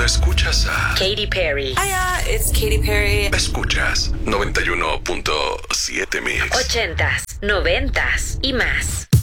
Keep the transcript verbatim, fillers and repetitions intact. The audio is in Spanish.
Escuchas a Katy Perry. Hiya, it's Katy Perry. Escuchas noventa y uno punto siete Mix. Ochentas, noventas y más.